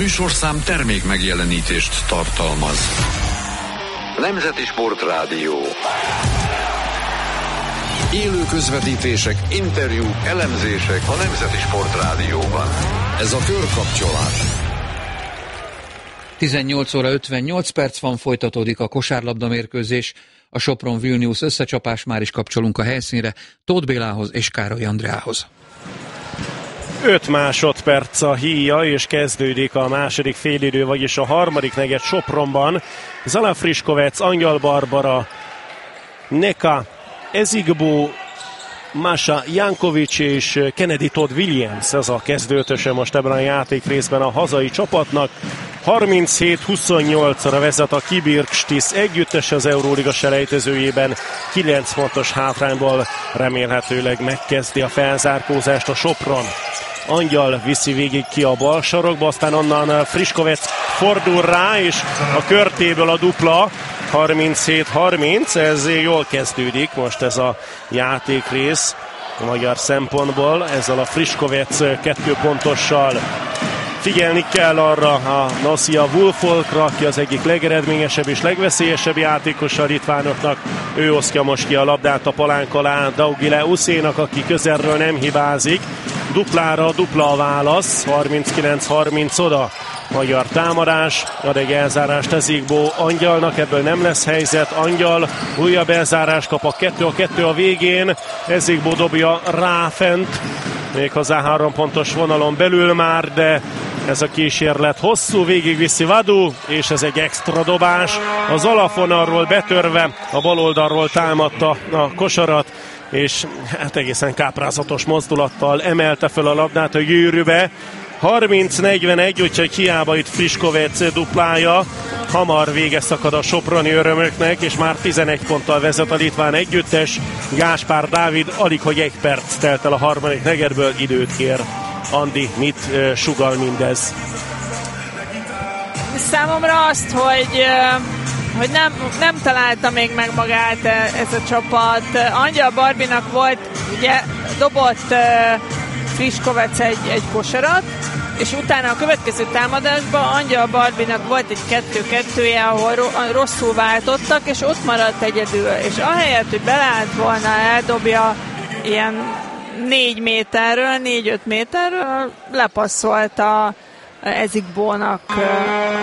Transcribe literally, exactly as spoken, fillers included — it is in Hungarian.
műsorszám termék megjelenítést tartalmaz. Nemzeti Sportrádió. Élő közvetítések, interjúk, elemzések a Nemzeti Sportrádióban. Ez a Körkapcsolás. tizennyolc óra ötvennyolc perc van, folytatódik a kosárlabda mérkőzés. A Sopron-Vilnius összecsapás, már is kapcsolunk a helyszínre Tóth Bélához és Károly Andreához. öt másodperc a híja, és kezdődik a második félidő, vagyis a harmadik negyed Sopronban. Zala Friškovec, Angyal Barbara, Neka, Ezigbo, Masha Jankovic és Kennedy Todd Williams, ez a kezdőtöse most ebben a játék részben a hazai csapatnak. harminchét huszonnyolcra vezet a Kibirkštis együttes az Euróliga selejtezőjében, kilenc pontos hátrányból remélhetőleg megkezdi a felzárkózást a Sopron. Angyal viszi végig ki a bal sarokba, aztán onnan Friškovec fordul rá, és a körtéből a dupla, harminchét harminc, ez jól kezdődik most ez a játékrész a magyar szempontból, ezzel a Friškovec kettő pontossal. Figyelni kell arra a Nasia Wolfolkra, aki az egyik legeredményesebb és legveszélyesebb játékos a litvánoknak. Ő osztja most ki a labdát a palánk alá Daugile Uszénak, aki közelről nem hibázik. Duplára dupla a válasz, harminckilenc harminc oda. Magyar támadás, ad egy elzárást Ezigbo Angyalnak, ebből nem lesz helyzet. Angyal újabb elzárás kap, a kettő a kettő a végén. Ezigbo dobja rá fent, méghozzá három pontos vonalon belül már, de ez a kísérlet hosszú, végigviszi Vadu, és ez egy extra dobás. Az alapvonalról betörve a bal oldalról támadta a kosarat, és hát egészen káprázatos mozdulattal emelte föl a labdát a gyűrűbe. harminc negyvenegy, úgyhogy hiába itt Friškovec duplája. Hamar vége szakad a soproni örömöknek, és már tizenegy ponttal vezet a litván együttes. Gáspár Dávid alig, hogy egy perc telt el a harmadik negyedből, időt kér. Andi, mit uh, sugall mindez? Számomra azt, hogy, uh, hogy nem, nem találta még meg magát ez a csapat. Angyal Barbinak volt, ugye dobott uh, Friškovec egy, egy kosarat, és utána a következő támadásban Angyal Barbinak volt egy kettő-kettője, ahol rosszul váltottak, és ott maradt egyedül. És ahelyett, hogy beleállt volna, eldobja ilyen négy méterről, négy-öt méterről, lepasszolta Ezigbónak